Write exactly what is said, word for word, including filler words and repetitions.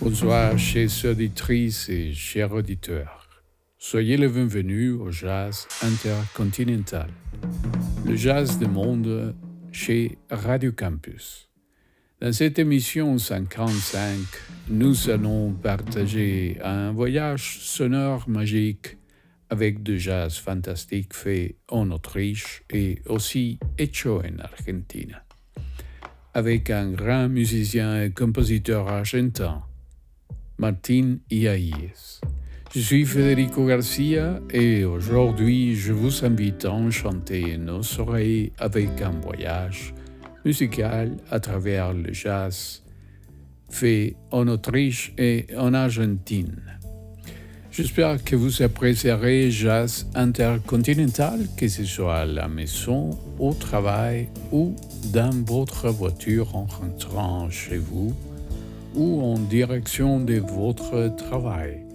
Bonsoir, chers auditrices et chers auditeurs. Soyez les bienvenus au Jazz Intercontinental, le jazz du monde chez Radio Campus. Dans cette émission cinquante-cinq, nous allons partager un voyage sonore magique avec du jazz fantastique fait en Autriche et aussi hecho en Argentine, avec un grand musicien et compositeur argentin, Martín Yáñez. Je suis Federico Garcia et aujourd'hui je vous invite à enchanter nos oreilles avec un voyage musical à travers le jazz fait en Autriche et en Argentine. J'espère que vous apprécierez Jazz Intercontinental, que ce soit à la maison, au travail ou dans votre voiture en rentrant chez vous ou en direction de votre travail.